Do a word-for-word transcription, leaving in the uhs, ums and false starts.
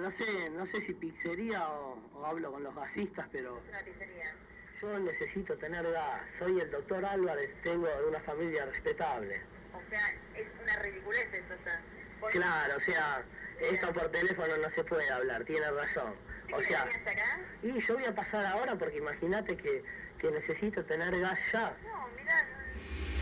no sé, no sé si pizzería o, o hablo con los gasistas, pero... Es una pizzería. Yo necesito tener gas. Soy el doctor Álvarez, tengo de una familia respetable. O sea, es una ridiculez entonces. Claro, o sea, esto por teléfono no se puede hablar, tiene razón. O sea, ¿Hasta acá? y yo voy a pasar ahora porque imagínate que, que necesito tener gas ya. No, mira.